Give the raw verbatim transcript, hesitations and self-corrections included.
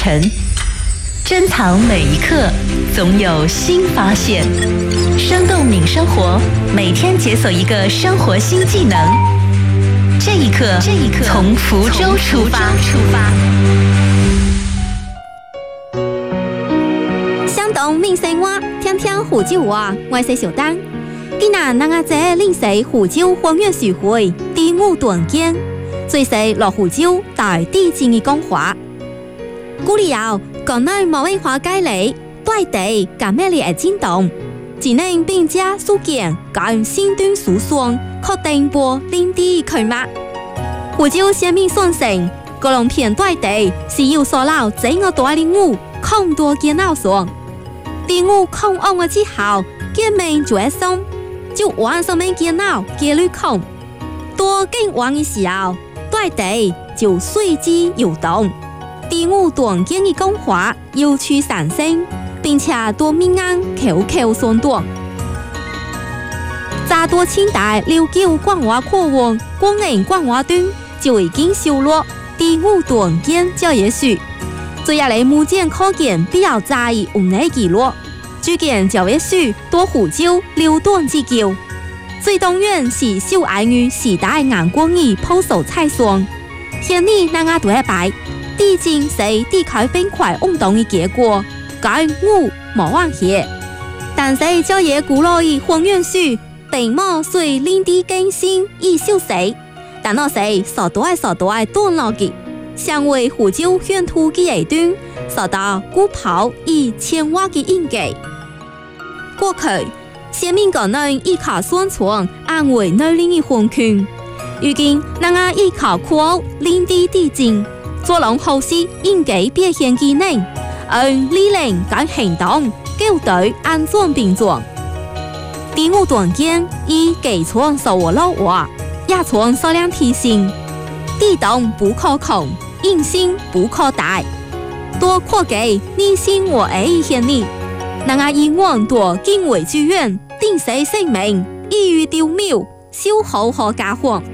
程，珍藏每一刻，总有新发现。生动敏生活，每天解锁一个生活新技能。这一刻，这一刻，从福州出发。出发。 相同闽生活，听听福州话，我是小丹。今日咱阿姐领洗福州风月聚会第五段见，最是落福州大地震的讲话。古里后，国内某文化界里对地感咩嚟嘅震动，只能并加事件跟新端诉讼，确定播领地开幕。福州先民宣称，各龙片对地是有所老整个大领物控多见闹上，领物控安嘅之後，見面就會送。就往上面見到幾率空，多經往嘅時候，對地就隨之搖動。第五段見嘅講話要去產生，並且多民間口口相傳。乍多清代六九廣華課文廣寧廣華段就已經收錄第五段見教嘢書，最後嚟目前可見比較在意有呢記錄。據見教育書多福州六段之久，最當然是受愛於時代眼光而鋪手菜上。現你那個對白，地震是地殼冰塊運動的結果，該我冇忘記。但是教育古老的風月書並冇隨領地更新而消失，但我是所代所代段落嘅，成為福州鄉土嘅一段，受到古堡以千瓦嘅印記。過去，先民國內依靠宣傳安慰內領的環境，如今咱啊依靠靠領地地震，做攏後世應該表現技能，而理念跟行動夠對安裝並裝。第五段見以基礎受我老話，也從數量提醒，地動不可控，人心不可大，多擴給你心我愛一些你。咱啊以往多敬畏之遠，定死性命，易於丟謬，消耗和假貨。